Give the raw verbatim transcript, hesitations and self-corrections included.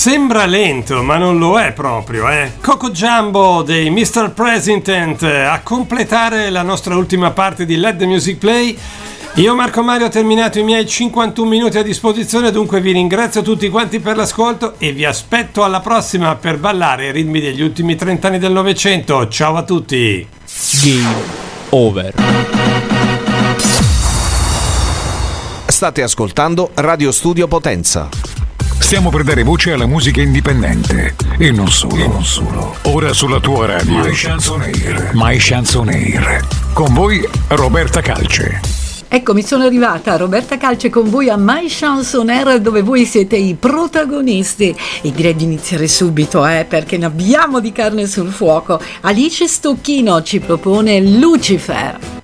Sembra lento, ma non lo è proprio, eh. Coco Jumbo dei mister President a completare la nostra ultima parte di Let the Music Play. Io, Marco Mario, ho terminato i miei cinquantuno minuti a disposizione, dunque vi ringrazio tutti quanti per l'ascolto e vi aspetto alla prossima per ballare i ritmi degli ultimi trent'anni del Novecento. Ciao a tutti. Game over. State ascoltando Radio Studio Potenza. Stiamo per dare voce alla musica indipendente e non solo, e non solo. Ora sulla tua radio My Chanson Air. My Chanson Air. Con voi Roberta Calce. Eccomi, sono arrivata, Roberta Calce con voi a My Chanson Air, dove voi siete i protagonisti. E direi di iniziare subito, eh, perché ne abbiamo di carne sul fuoco. Alice Stocchino ci propone Lucifer.